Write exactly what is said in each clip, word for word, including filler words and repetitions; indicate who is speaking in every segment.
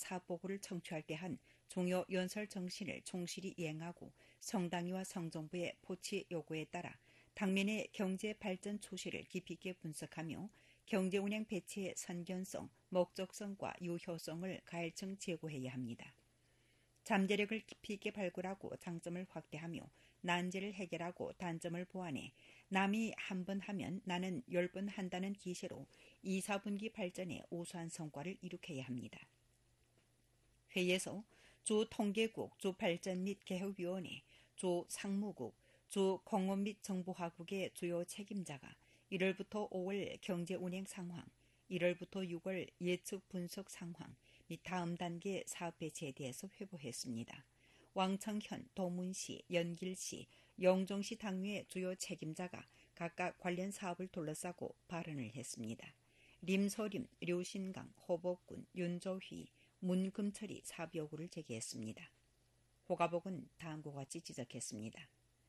Speaker 1: 사업보고를 청취할 때 한 중요 연설 정신을 충실히 이행하고 성당위와 성정부의 포치 요구에 따라 당면의 경제 발전 추세를 깊이 있게 분석하며 경제운영 배치의 선견성, 목적성과 유효성을 가열층 제고해야 합니다. 잠재력을 깊이 있게 발굴하고 장점을 확대하며 난제를 해결하고 단점을 보완해 남이 한 번 하면 나는 열 번 한다는 기세로 이, 사분기 발전에 우수한 성과를 이룩해야 합니다. 회의에서 주 통계국, 주 발전 및 개혁위원회, 주 상무국, 주 공업 및 정보화국의 주요 책임자가 일월부터 오월 경제운행 상황, 일월부터 유월 예측 분석 상황 및 다음 단계 사업 배치에 대해서 회보했습니다. 왕청현, 도문시, 연길시, 영종시 당위의 주요 책임자가 각각 관련 사업을 둘러싸고 발언을 했습니다. 림소림, 류신강, 호복군, 윤조휘, 문금철이 사업 요구를 제기했습니다. 호가복은 다음과 같이 지적했습니다.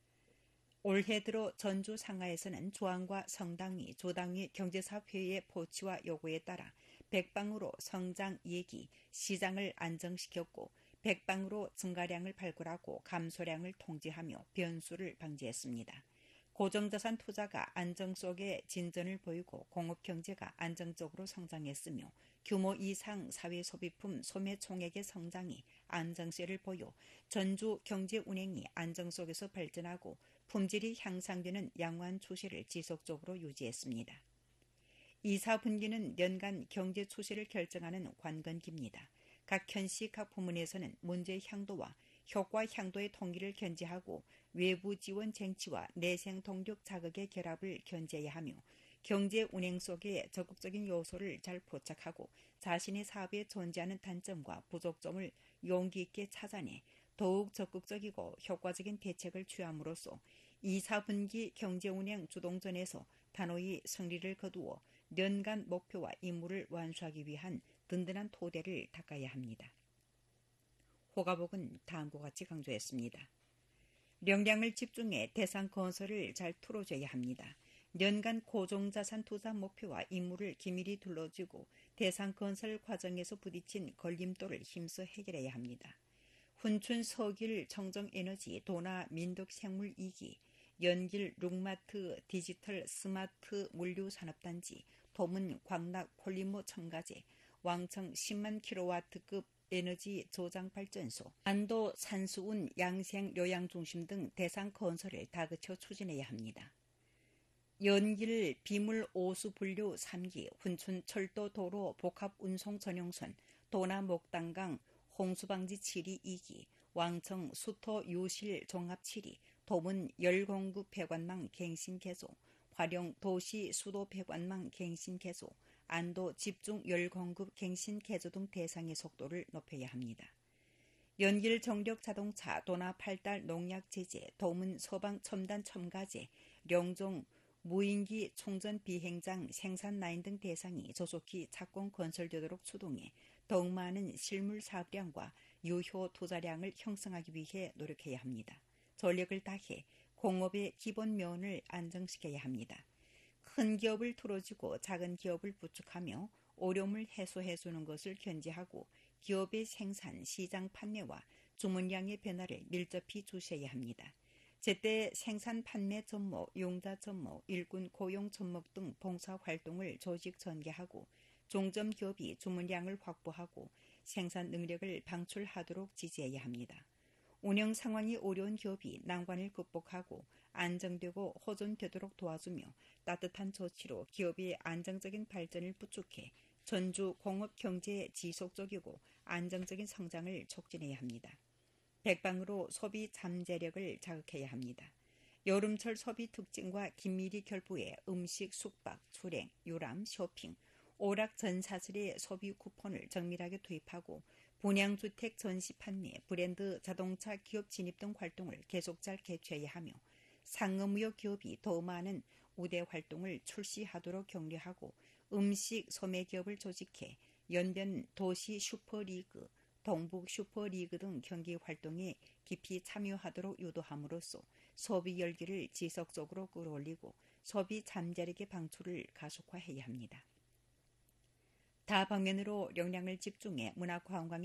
Speaker 1: 올해 들어 전주 상하에서는 조항과 성당위, 조당위 경제사업회의의 포치와 요구에 따라 백방으로 성장 예기, 시장을 안정시켰고 백방으로 증가량을 발굴하고 감소량을 통제하며 변수를 방지했습니다. 고정자산 투자가 안정 속에 진전을 보이고 공업경제가 안정적으로 성장했으며 규모 이상 사회소비품 소매 총액의 성장이 안정세를 보여 전주 경제운행이 안정 속에서 발전하고 품질이 향상되는 양호한 추세를 지속적으로 유지했습니다. 이, 사분기는 연간 경제 추세를 결정하는 관건기입니다. 각 현시 각 부문에서는 문제의 향도와 효과 향도의 통기를 견제하고 외부 지원 쟁취와 내생 동력 자극의 결합을 견제해야 하며 경제 운행 속에 적극적인 요소를 잘 포착하고 자신의 사업에 존재하는 단점과 부족점을 용기 있게 찾아내 더욱 적극적이고 효과적인 대책을 취함으로써 이, 사분기 경제운행 주동전에서 단호히 승리를 거두어 연간 목표와 임무를 완수하기 위한 든든한 토대를 닦아야 합니다. 호가복은 다음과 같이 강조했습니다. 역량을 집중해 대상 건설을 잘 풀어줘야 합니다. 연간 고정자산 투자 목표와 임무를 기밀히 둘러쥐고 대상 건설 과정에서 부딪힌 걸림돌을 힘써 해결해야 합니다. 훈춘 서길 청정에너지 도나 민덕생물 이 기, 연길 룩마트 디지털 스마트 물류산업단지, 도문 광락 폴리머 첨가제, 왕청 십만 킬로와트급 에너지 조장발전소, 안도 산수운 양생 요양중심 등 대상 건설을 다그쳐 추진해야 합니다. 연길 비물 오수 분류 삼 기, 훈춘 철도 도로 복합 운송 전용선, 도나 목단강 홍수방지 칠 기 이 기, 왕청 수토 유실 종합 칠 기, 도문 열공급 배관망 갱신 개소, 화룡 도시 수도 배관망 갱신 개소, 안도 집중 열공급 갱신 개조 등 대상의 속도를 높여야 합니다. 연길 정력 자동차 도나 팔달 농약 제재, 도문 서방 첨단 첨가제, 령종 무인기 충전 비행장 생산 라인 등 대상이 조속히 착공 건설되도록 추동해 더욱 많은 실물 사업량과 유효 투자량을 형성하기 위해 노력해야 합니다. 전력을 다해 공업의 기본 면을 안정시켜야 합니다. 큰 기업을 틀어주고 작은 기업을 부축하며 어려움을 해소해주는 것을 견제하고 기업의 생산, 시장 판매와 주문량의 변화를 밀접히 주시해야 합니다. 제때 생산 판매 접목, 용자 접목, 일군 고용 접목 등 봉사활동을 조직 전개하고 종점 기업이 주문량을 확보하고 생산 능력을 방출하도록 지지해야 합니다. 운영 상황이 어려운 기업이 난관을 극복하고 안정되고 호전되도록 도와주며 따뜻한 조치로 기업의 안정적인 발전을 부축해 전주 공업 경제의 지속적이고 안정적인 성장을 촉진해야 합니다. 백방으로 소비 잠재력을 자극해야 합니다. 여름철 소비 특징과 긴밀히 결부해 음식, 숙박, 출행, 유람, 쇼핑, 오락 전사슬의 소비 쿠폰을 정밀하게 투입하고 분양주택 전시 판매, 브랜드 자동차 기업 진입 등 활동을 계속 잘 개최해야 하며 상업무역 기업이 더 많은 우대 활동을 출시하도록 격려하고 음식 소매 기업을 조직해 연변 도시 슈퍼리그, 동북 슈퍼리그 등 경기 활동에 깊이 참여하도록 유도함으로써 소비 열기를 지속적으로 끌어올리고 소비 잠재력의 방출을 가속화해야 합니다. 다방면으로 역량을 집중해 문화관광의